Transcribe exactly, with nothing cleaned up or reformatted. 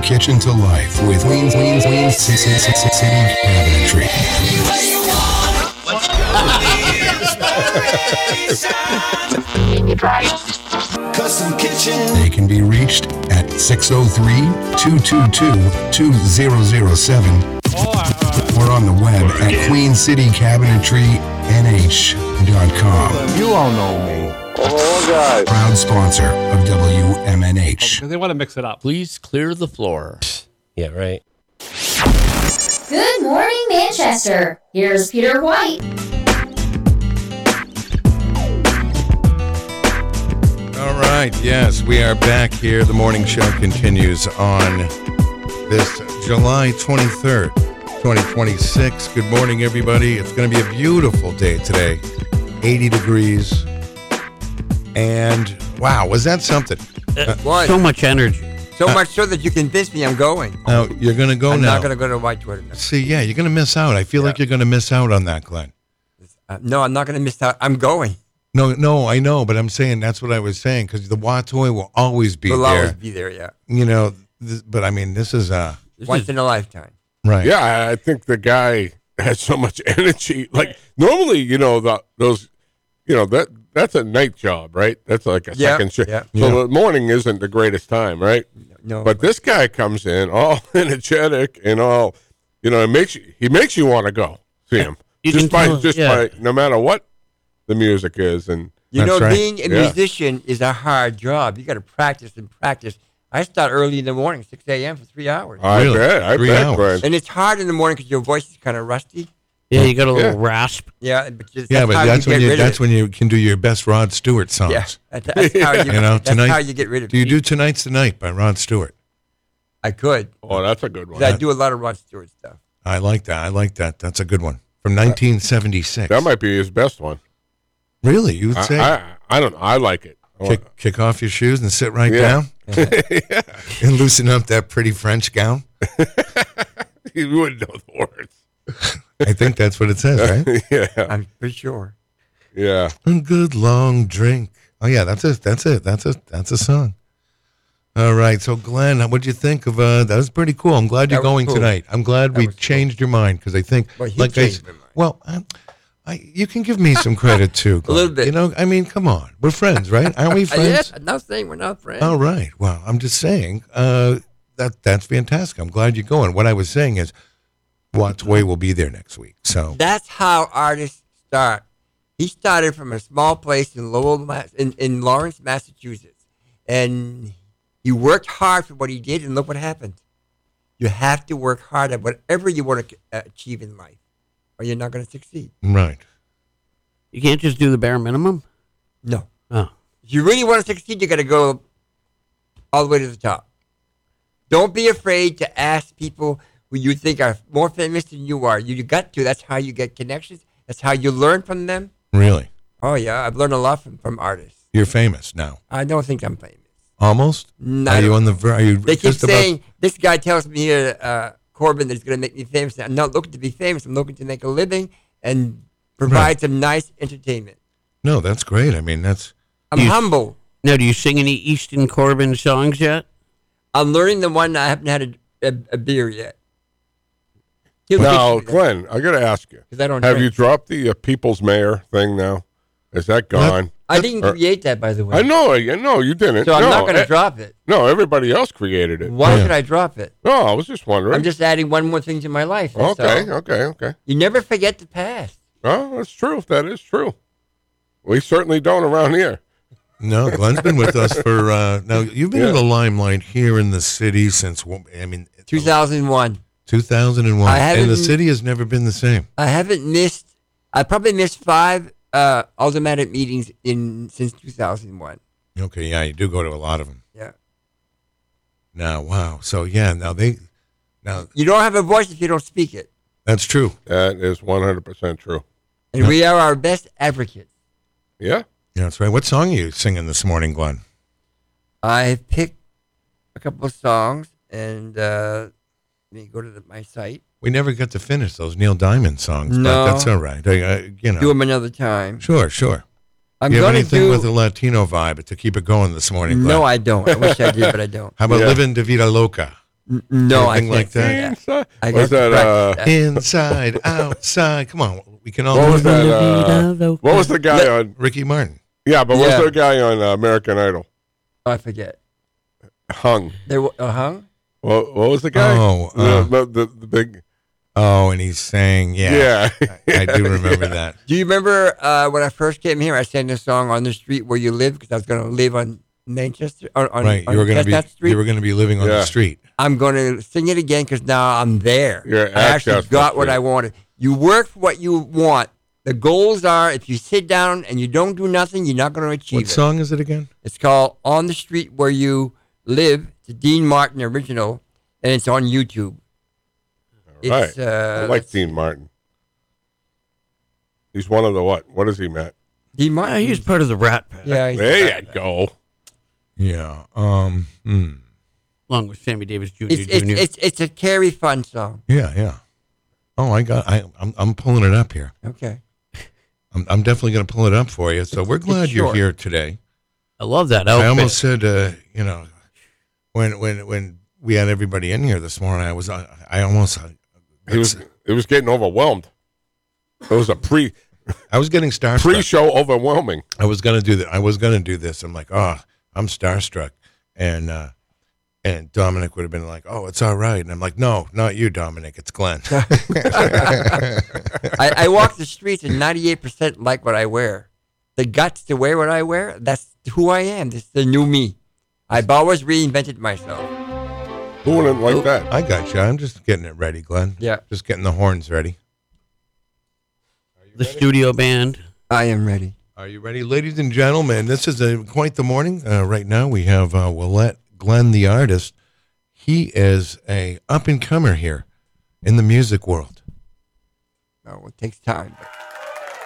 kitchen to life with Queen's Queen's Queen's City Cabinetry. Custom Kitchen. They can be reached at six oh three, two two two, two zero zero seven or on the web at queen city cabinetry n h dot com. You all know me. Oh, God. Proud sponsor of W M N H. Because they want to mix it up. Please clear the floor. Yeah, right. Good morning, Manchester. Here's Peter White. All right, yes, we are back here. The morning show continues on this July twenty-third, twenty twenty-six. Good morning, everybody. It's going to be a beautiful day today. eighty degrees. And, wow, was that something? Uh, Uh, so much energy. So much so that you convinced me I'm going. Now, you're going to go I'm now. not going to go to White Twitter. See, yeah, you're going to miss out. I feel Yeah. like you're going to miss out on that, Glenn. Uh, no, I'm not going to miss out. I'm going. No, no, I know, but I'm saying that's what I was saying because the Watoy will always be We'll there. always be there, yeah. You know, th- but I mean, this is uh Once in a lifetime. right. Yeah, I- I think the guy has so much energy. Like normally, you know, the, those, you know, that that's a night job, right? That's like a Yeah, second shift. yeah. So Yeah. the morning isn't the greatest time, right? No, But this guy comes in all energetic and all, you know, it makes you, he makes you want to go see him You just can by tell- just yeah. by no matter what the music is and. You know, That's right. being a Yeah. musician is a hard job. You got to practice and practice. I start early in the morning, six a.m. for three hours. I Really? bet, I Three bet, hours. Glenn. And it's hard in the morning because your voice is kind of rusty. Yeah, you got a little Yeah. rasp. Yeah, but just, Yeah, that's but how that's you when get you rid that's of it. when you can do your best Rod Stewart songs. Yeah, that's, that's how you, You know, that's tonight- how you get rid of Do you it. do Tonight's the Night by Rod Stewart? I could. Oh, that's a good one. 'Cause I do a lot of Rod Stewart stuff. I like that. I like that. That's a good one. From nineteen seventy-six. That might be his best one. Really? You would I, say? I, I don't know. I like it. I want- kick, kick off your shoes and sit right Yeah. down and loosen up that pretty French gown? You wouldn't know the words. I think that's what it says, right? yeah, I'm pretty sure. yeah. A good long drink. Oh yeah, that's it. That's it. That's a that's a song. All right. So Glenn, what'd you think of uh that was pretty cool. I'm glad you're That was going cool. tonight. I'm glad That we was cool. changed your mind because I think Well, he like I, changed s- my mind. well, I, I you can give me some credit too. Glenn. little bit. You know, I mean, come on. We're friends, right? Aren't we Uh, friends? yes, I'm not saying we're not friends. All right. Well, I'm just saying uh, that that's fantastic. I'm glad you're going. What I was saying is, Watts Way will be there next week. So That's how artists start. He started from a small place in Lowell, Mass- in, in Lawrence, Massachusetts, and he worked hard for what he did, and look what happened. You have to work hard at whatever you want to uh, achieve in life, or you're not going to succeed. right. You can't just do the bare minimum. No. Oh, If you really want to succeed, you got to go all the way to the top. Don't be afraid to ask people who you think are more famous than you are. You got to. That's how you get connections. That's how you learn from them. Really, Oh, yeah. I've learned a lot from, from artists. you're famous now. I don't think I'm famous. Almost. No, Are I you don't- on the? ver- Are you They keep just about? saying, this guy tells me here, uh, Corbin, that he's going to make me famous. I'm not looking to be famous. I'm looking to make a living and provide Right. some nice entertainment. No, that's great. I mean, that's I'm You- humble. now do you sing any Easton Corbin songs yet? I'm learning the one I haven't had a, a, a beer yet. He'll Now, teach me that, Glenn, I got to ask you: 'cause I don't Have drink. you dropped the uh, People's Mayor thing now? Is that gone? I didn't Uh, create that, by the way. I know. I know you didn't. So I'm no, not going to eh, drop it. No, everybody else created it. Why Yeah. should I drop it? No, I was just wondering. I'm just adding one more thing to my life. that's okay, all. okay, okay. You never forget the past. Oh, that's true. That is true. We certainly don't around here. no. Glenn's been with us for uh, now. You've been in Yeah. the limelight here in the city since I mean, two thousand one. two thousand one, I and the haven't- city has never been the same. I haven't missed. I probably missed five uh, aldermanic meetings in since two thousand one. Okay, yeah, you do go to a lot of them. Yeah. Now, wow. So yeah, now they, now You don't have a voice if you don't speak it, that's true. That is one hundred percent true. and we are our best advocates. Yeah. Yeah, that's right. What song are you singing this morning, Glenn? I picked a couple of songs, and uh, let me go to the, my site. We never got to finish those Neil Diamond songs, No. but that's all right. I, I, you know, Do them another time. sure, sure. I'm you have going to anything do. with a Latino vibe to keep it going this morning, Glenn? No, I don't. I wish I did, but I don't. How about Yeah. Living de Vida Loca? N- No, I Anything can't like sing that? Inside? I Was got to that, uh, practice that. Inside, outside. Come on, we can all. what was do that? Living Uh, la vida what was the guy on? Ricky Martin. Yeah, but what Yeah. was the guy on uh, American Idol? Oh, I forget. Hung. There, wa- uh, hung? What, what was the guy? Oh, the, uh, the, the, the big. Oh, and he's saying, yeah, Yeah. I, I do remember that. Do you remember uh, when I first came here? I sang this song "On the Street Where You Live" because I was going to live on Manchester. On, on, Right, on you were going to Chestnut be Street. you were going to be living on Yeah. the street. I'm going to sing it again because now I'm there. You're I at actually Chestnut got what Street. I wanted. You work for what you want. The goals are if you sit down and you don't do nothing, you're not going to achieve What it. song is it again? It's called "On the Street Where You Live." It's a Dean Martin original, and it's on YouTube. Right. It's, uh, I like Dean Martin. He's one of the what? What is he, Matt? Dean Yeah, Martin. he's part of the Rat Pack, yeah, he's- There you go. Yeah. Um. hmm. along with Sammy Davis Junior It's, it's, Junior it's, it's a Carrie Fun song. Yeah. Yeah. Oh, I got. I. I'm. I'm pulling it up here. Okay. I'm. I'm definitely going to pull it up for you. So we're glad It's you're short. here today. I love that I outfit. almost said, uh, you know, when when when we had everybody in here this morning, I was. I, I almost. I, He was. It was getting overwhelmed. It was a pre I was getting starstruck. pre-show overwhelming. I was gonna do that. I was gonna do this. I'm like, oh, I'm starstruck, and uh, and Dominic would have been like, oh, it's all right, and I'm like, no, not you, Dominic, it's Glenn. I, I walk the streets and ninety-eight percent like what I wear. The guts to wear what I wear, that's who I am. This is the new me. I've always reinvented myself. Who wouldn't like that? I got you. I'm just getting it ready, Glenn. Yeah. Just getting the horns ready. the studio band. I am ready. Are you ready, ladies and gentlemen? This is a, quite the morning. Uh, right now, we have uh, Willette Glenn, the artist. He is a up and comer here in the music world. Oh, it takes time. But